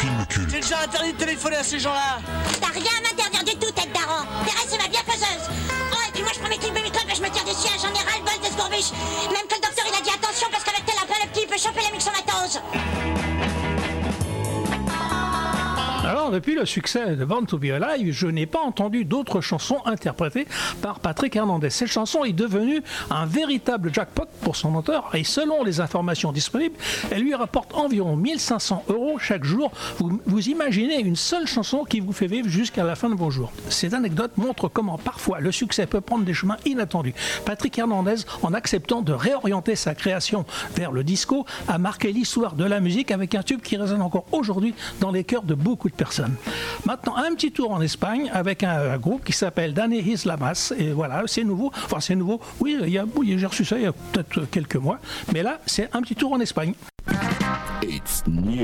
film culte. C'est déjà interdit de téléphoner à ces gens-là. T'as rien à m'interdire du tout, tête d'Aran. Thérèse, c'est ma bienfaiseuse. Oh, et puis moi, je prends mes clips et mes clubs et je me tire du siège. J'en ai ras-le-bol de ce gourbiche. Même que le docteur, il a dit attention parce qu'avec tel appel, le petit, il peut choper la myxomatose. Alors, depuis le succès de Born to Be Alive, je n'ai pas entendu d'autres chansons interprétées par Patrick Hernandez. Cette chanson est devenue un véritable jackpot pour son auteur et selon les informations disponibles, elle lui rapporte environ 1500 € chaque jour. Vous imaginez une seule chanson qui vous fait vivre jusqu'à la fin de vos jours. Cette anecdote montre comment parfois le succès peut prendre des chemins inattendus. Patrick Hernandez, en acceptant de réorienter sa création vers le disco, a marqué l'histoire de la musique avec un tube qui résonne encore aujourd'hui dans les cœurs de beaucoup de personnes. Maintenant, un petit tour en Espagne avec un groupe qui s'appelle Dani Islamas. Et voilà, c'est nouveau. Enfin, c'est nouveau. Oui, j'ai reçu ça il y a peut-être quelques mois. Mais là, c'est un petit tour en Espagne. It's new.